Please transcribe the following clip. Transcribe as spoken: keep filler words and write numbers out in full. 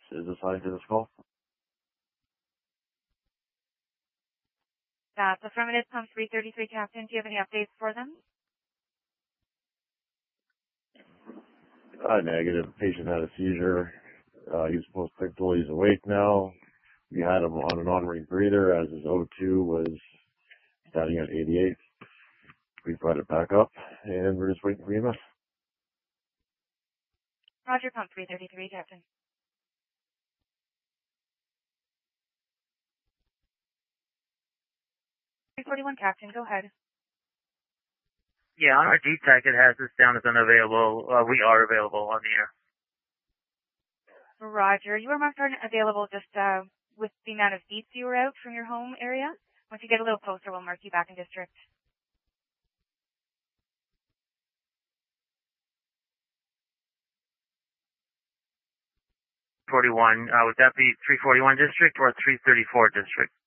is assigned to this call. That's affirmative, pump three thirty-three, Captain. Do you have any updates for them? Uh, negative. Patient had a seizure. Uh, he's post-pictal. He's awake now. We had him on an on-ring breather as his O two was standing at eighty-eight. We brought it back up, and we're just waiting for E M S. Roger, pump three thirty-three, Captain. three forty-one, Captain. Go ahead. Yeah, on our G-Tech, it has us down as unavailable. Uh, we are available on the air. Roger. You were marked unavailable just uh, with the amount of beats you were out from your home area. Once you get a little closer, we'll mark you back in district. forty-one, uh, would that be three forty-one district or three thirty-four district?